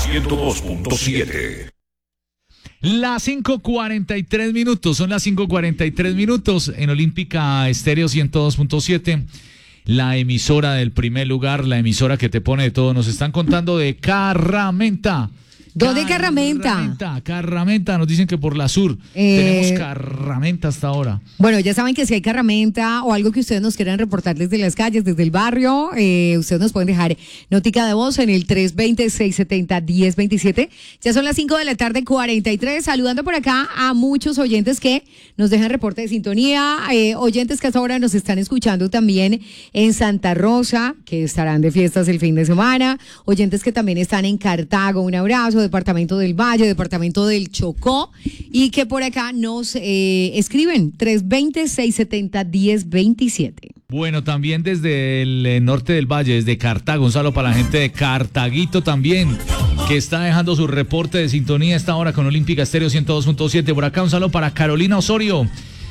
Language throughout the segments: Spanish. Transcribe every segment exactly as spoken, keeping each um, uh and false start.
ciento dos punto siete. Las cinco cuarenta y tres minutos, son las cinco cuarenta y tres minutos en Olímpica Estéreo ciento dos punto siete, la emisora del primer lugar, la emisora que te pone de todo. Nos están contando de Carramenta. ¿Dónde Carramenta? Carramenta, Carramenta, nos dicen que por la sur. Eh, tenemos Carramenta hasta ahora. Bueno, ya saben que si hay Carramenta o algo que ustedes nos quieran reportar desde las calles, desde el barrio, eh, ustedes nos pueden dejar notica de voz en el tres dos cero, seis siete cero, uno cero dos siete. Ya son las cinco de la tarde, cuarenta y tres. Saludando por acá a muchos oyentes que nos dejan reporte de sintonía, eh, oyentes que hasta ahora nos están escuchando también en Santa Rosa, que estarán de fiestas el fin de semana, oyentes que también están en Cartago. Un abrazo. Departamento del Valle, departamento del Chocó, y que por acá nos eh, escriben tres dos cero, seis siete cero, uno cero dos siete. Bueno, también desde el eh, norte del Valle, desde Cartago, un saludo para la gente de Cartaguito también, que está dejando su reporte de sintonía a esta hora con Olímpica Estéreo ciento dos punto siete. Por acá un saludo para Carolina Osorio,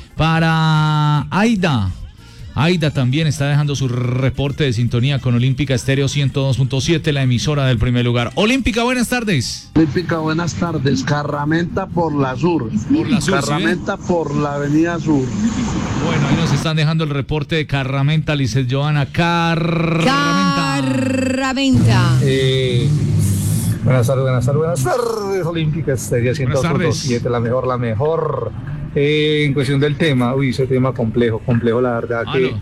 para Aida. Aida también está dejando su reporte de sintonía con Olímpica Estéreo ciento dos punto siete, la emisora del primer lugar. Olímpica, buenas tardes. Olímpica, buenas tardes. Carramenta por la sur. Por la sur, Carramenta, ¿sí? Por la avenida sur. Bueno, ahí nos están dejando el reporte de Carramenta, Lizeth Joana. Carramenta. Carramenta. Eh, buenas tardes, buenas tardes, buenas tardes. Olímpica Estéreo ciento dos punto siete, la mejor, la mejor. Eh, en cuestión del tema, uy, ese tema complejo, complejo la verdad, ah, que, no.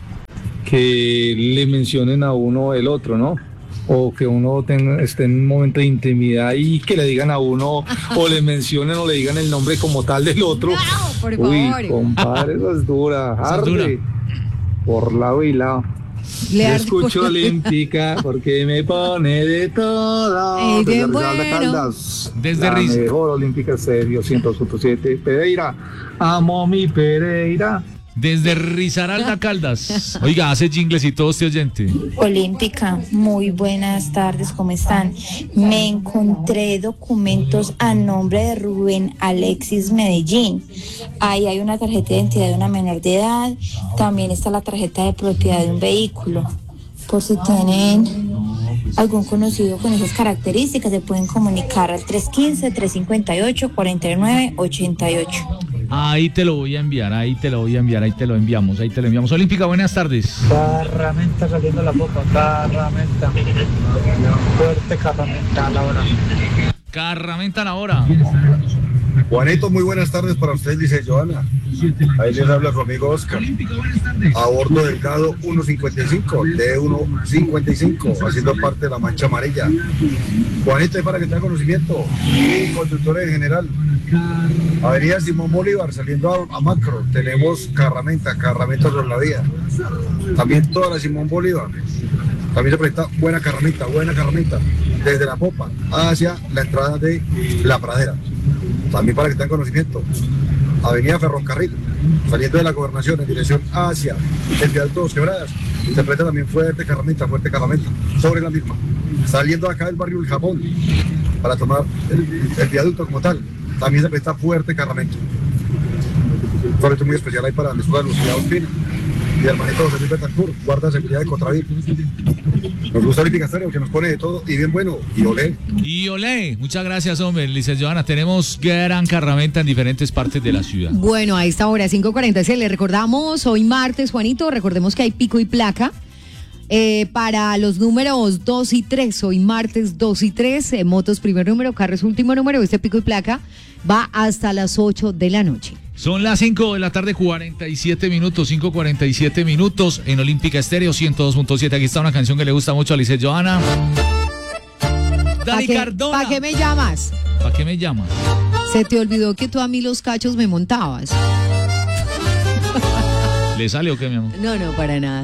que le mencionen a uno el otro, ¿no? O que uno tenga, esté en un momento de intimidad y que le digan a uno, o le mencionen o le digan el nombre como tal del otro. No, por uy, favor. Compadre, eso es dura, arde, por lado y lado. Le Yo arde escucho por... Olímpica porque me pone de todo. Ey, Desde bien Rizal de bueno. Caldas, Desde la Riz. mejor Olímpica Estéreo ciento dos punto siete. Pereira, amo mi Pereira. Desde Risaralda, Caldas. Oiga, hace jingles y todo este oyente. Olímpica, muy buenas tardes, ¿cómo están? Me encontré documentos a nombre de Rubén Alexis Medellín. Ahí hay una tarjeta de identidad de una menor de edad, también está la tarjeta de propiedad de un vehículo. Por si tienen algún conocido con esas características, se pueden comunicar al tres uno cinco, tres cinco ocho, cuatro nueve ocho ocho. Ahí te lo voy a enviar, ahí te lo voy a enviar, ahí te lo enviamos, ahí te lo enviamos. Olímpica, buenas tardes. Carramenta saliendo la popa, Carramenta. Fuerte Carramenta a la hora. Carramenta a la hora. Juanito, muy buenas tardes para usted, dice Joana. Ahí les habla su amigo Oscar. A bordo delgado ciento cincuenta y cinco, D ciento cincuenta y cinco, haciendo parte de la mancha amarilla. Juanito, es para que tenga conocimiento. Y conductores en general. Avenida Simón Bolívar, saliendo a, a Macro, tenemos Carramenta, Carramenta sobre la vía. También toda la Simón Bolívar. También se presenta buena Carramenta, buena Carramenta, desde la popa hacia la entrada de La Pradera. También para que tengan conocimiento. Avenida Ferrocarril, saliendo de la Gobernación en dirección hacia el viaducto Dos Quebradas, interpreta también fuerte Carramenta, fuerte Carramenta, sobre la misma. Saliendo acá del barrio El Japón, para tomar el, el viaducto como tal, también se presta fuerte Carramenta. Un proyecto muy especial ahí para la escuela de Lucía Ospina y el manito José Luis Betancourt, guarda de seguridad de Contravir. Nos gusta Olímpica Estéreo, que nos pone de todo y bien bueno, y olé. Y olé, muchas gracias, hombre, Lizeth Joana. Tenemos gran Carramenta en diferentes partes de la ciudad. Bueno, a esta hora, cinco cuarenta y seis, le recordamos, hoy martes, Juanito, recordemos que hay pico y placa. Eh, para los números dos y tres, hoy martes dos y tres, eh, motos primer número, carros último número, este pico y placa va hasta las ocho de la noche. Son las cinco de la tarde, cuarenta y siete minutos, cinco cuarenta y siete minutos en Olímpica Estéreo ciento dos punto siete. Aquí está una canción que le gusta mucho a Lizeth Joana. Dani Cardona. ¿Para qué me llamas? ¿Para qué me llamas? Se te olvidó que tú a mí los cachos me montabas. ¿Le sale o qué, mi amor? No, no, para nada.